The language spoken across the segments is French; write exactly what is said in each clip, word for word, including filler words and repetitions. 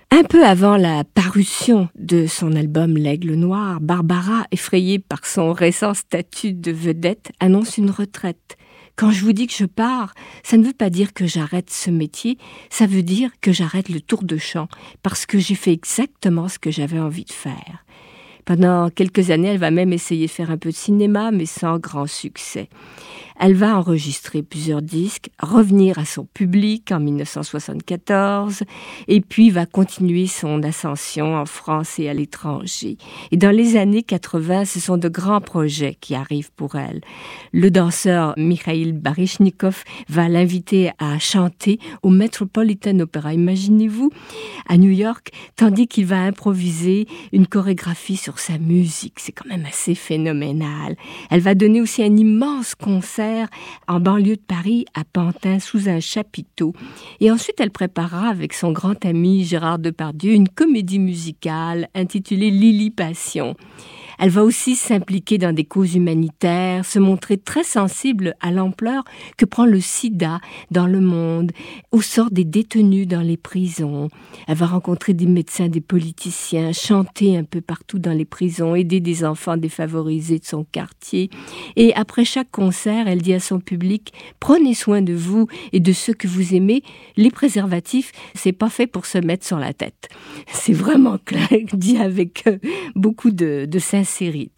Un peu avant la parution de son album L'Aigle Noir, Barbara, effrayée par son récent statut de vedette, annonce une retraite. Quand je vous dis que je pars, ça ne veut pas dire que j'arrête ce métier, ça veut dire que j'arrête le tour de chant, parce que j'ai fait exactement ce que j'avais envie de faire. Pendant quelques années, elle va même essayer de faire un peu de cinéma, mais sans grand succès. Elle va enregistrer plusieurs disques, revenir à son public en dix-neuf cent soixante-quatorze, et puis va continuer son ascension en France et à l'étranger. Et dans les années quatre-vingts, ce sont de grands projets qui arrivent pour elle. Le danseur Mikhail Baryshnikov va l'inviter à chanter au Metropolitan Opera, imaginez-vous, à New York, tandis qu'il va improviser une chorégraphie sur sa musique. C'est quand même assez phénoménal. Elle va donner aussi un immense concert en banlieue de Paris, à Pantin, sous un chapiteau. Et ensuite, elle préparera avec son grand ami Gérard Depardieu une comédie musicale intitulée Lily Passion. Elle va aussi s'impliquer dans des causes humanitaires, se montrer très sensible à l'ampleur que prend le sida dans le monde, au sort des détenus dans les prisons. Elle va rencontrer des médecins, des politiciens, chanter un peu partout dans les prisons, aider des enfants défavorisés de son quartier. Et après chaque concert, elle dit à son public « Prenez soin de vous et de ceux que vous aimez. Les préservatifs, c'est pas fait pour se mettre sur la tête. » C'est vraiment clair, dit avec euh, beaucoup de, de sincérité.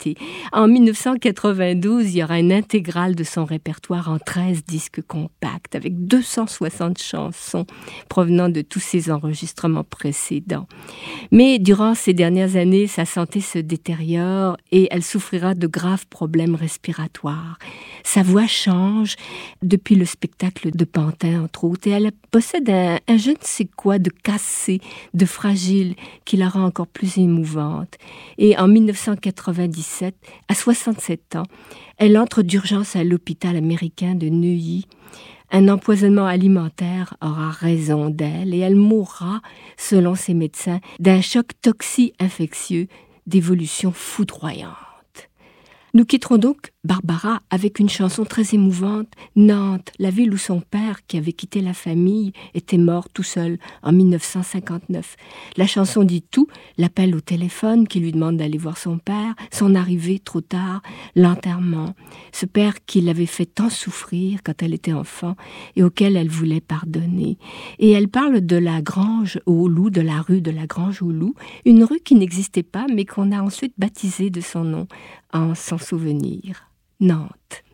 En dix-neuf cent quatre-vingt-douze, il y aura une intégrale de son répertoire en treize disques compacts avec deux cent soixante chansons provenant de tous ses enregistrements précédents. Mais durant ces dernières années, sa santé se détériore et elle souffrira de graves problèmes respiratoires. Sa voix change depuis le spectacle de Pantin, entre autres, et elle possède un, un je ne sais quoi de cassé, de fragile, qui la rend encore plus émouvante. Et en dix-neuf cent quatre-vingt-dix-sept, à soixante-sept ans, elle entre d'urgence à l'hôpital américain de Neuilly. Un empoisonnement alimentaire aura raison d'elle et elle mourra, selon ses médecins, d'un choc toxi-infectieux d'évolution foudroyante. Nous quitterons donc Barbara avec une chanson très émouvante, Nantes, la ville où son père, qui avait quitté la famille, était mort tout seul en dix-neuf cent cinquante-neuf. La chanson dit tout, l'appel au téléphone qui lui demande d'aller voir son père, son arrivée trop tard, l'enterrement. Ce père qui l'avait fait tant souffrir quand elle était enfant et auquel elle voulait pardonner. Et elle parle de la Grange aux Loups, de la rue de la Grange aux Loups, une rue qui n'existait pas mais qu'on a ensuite baptisée de son nom en son souvenir. Nantes.